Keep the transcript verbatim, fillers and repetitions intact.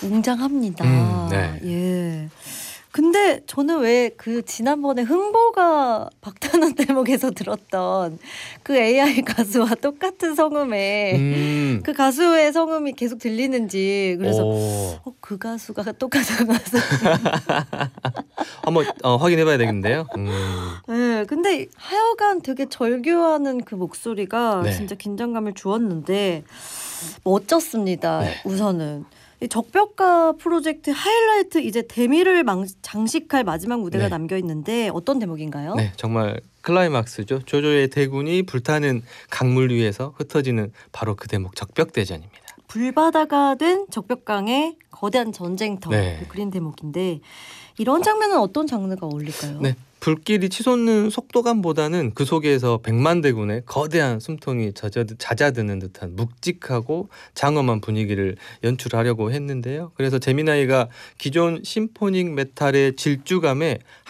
웅장합니다. 음, 네. 예. 근데 저는 왜 그 지난번에 흥보가 박탄원 대목에서 들었던 그 에이아이 가수와 똑같은 성음에 음. 그 가수의 성음이 계속 들리는지 그래서 오. 어, 그 가수가 똑같은 가수. 한번 어, 확인해봐야 되겠는데요. 음. 네, 근데 하여간 되게 절규하는 그 목소리가 네. 진짜 긴장감을 주었는데 멋졌습니다. 네. 우선은. 이 적벽가 프로젝트 하이라이트 이제 대미를 망, 장식할 마지막 무대가 네. 남겨 있는데 어떤 대목인가요? 네, 정말 클라이막스죠. 조조의 대군이 불타는 강물 위에서 흩어지는 바로 그 대목 적벽대전입니다. 불바다가 된 적벽강의 거대한 전쟁터 네. 그린 대목인데 이런 장면은 어떤 장르가 어울릴까요? 네, 불길이 치솟는 속도감보다는 그 속에서 백만 대군의 거대한 숨통이 젖어- 잦아드는 듯한 묵직하고 장엄한 분위기를 연출하려고 했는데요. 그래서 제미나이가 기존 심포닉 메탈의 질주감에